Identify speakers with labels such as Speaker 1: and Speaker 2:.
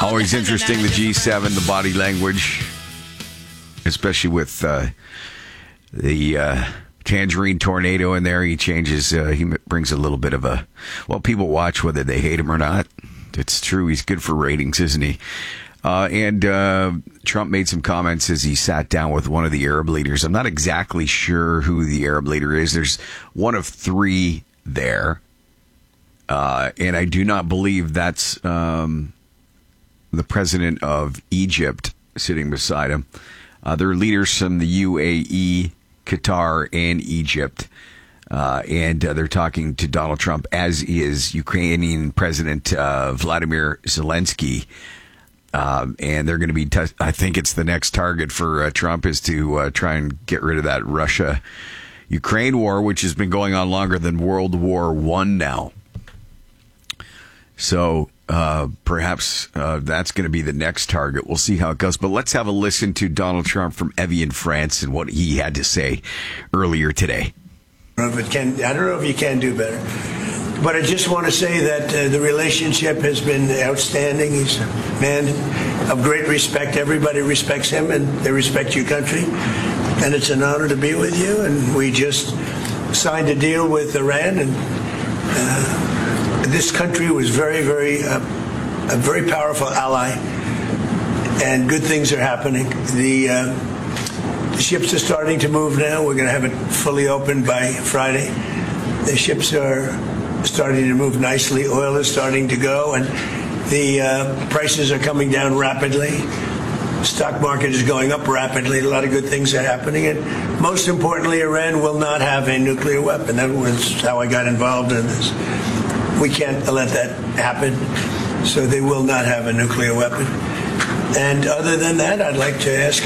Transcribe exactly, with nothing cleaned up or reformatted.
Speaker 1: Always interesting, the G seven, the body language, especially with uh, the uh, Tangerine Tornado in there. He changes, uh, he brings a little bit of a, well, people watch whether they hate him or not. It's true. He's good for ratings, isn't he? Uh, and uh, Trump made some comments as he sat down with one of the Arab leaders. I'm not exactly sure who the Arab leader is. There's one of three there. Uh, and I do not believe that's um, the president of Egypt sitting beside him. Uh, there are leaders from the U A E, Qatar, and Egypt. Uh, and uh, they're talking to Donald Trump, as is Ukrainian President uh, Vladimir Zelensky. Um, and they're going to be, t- I think it's the next target for uh, Trump is to uh, try and get rid of that Russia-Ukraine war, which has been going on longer than World War One now. So uh, perhaps uh, that's going to be the next target. We'll see how it goes. But let's have a listen to Donald Trump from Evian, France, and what he had to say earlier today.
Speaker 2: I don't know if, it can, I don't know if you can do better. But I just want to say that uh, the relationship has been outstanding. He's a man of great respect. Everybody respects him, and they respect your country. And it's an honor to be with you. And we just signed a deal with Iran, and uh, this country was very, very, uh, a very powerful ally. And good things are happening. The, uh, the ships are starting to move now. We're going to have it fully open by Friday. The ships are starting to move nicely. Oil is starting to go, and the uh, prices are coming down rapidly. The stock market is going up rapidly. A lot of good things are happening, and most importantly, Iran will not have a nuclear weapon. That was how I got involved in this. We can't let that happen, so they will not have a nuclear weapon. And other than that, I'd like to ask